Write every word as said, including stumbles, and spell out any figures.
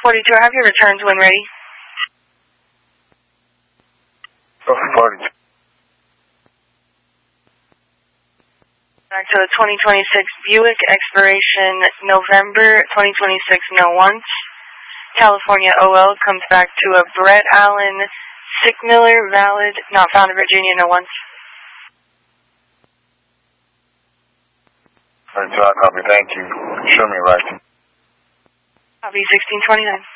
forty-two, I have your returns when ready. forty-two. Back to the twenty twenty-six Buick, expiration November twenty twenty-six, no once. California O L comes back to a Brett Allen Sickmiller, valid, not found in Virginia, no once. forty-two, I copy, thank you. Show me right. Copy sixteen twenty-nine.